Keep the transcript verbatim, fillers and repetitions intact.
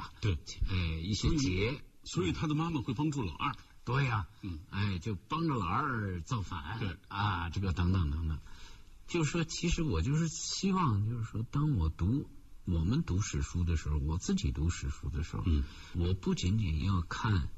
吧？ 对， 哎，一些节， 所以他的妈妈会帮助老二。 对呀、啊， 嗯， 哎，就帮着老二造反， 对啊，这个等等等等。就是说，其实我就是希望，就是说，当我读我们读史书的时候，我自己读史书的时候， 嗯， 我不仅仅要看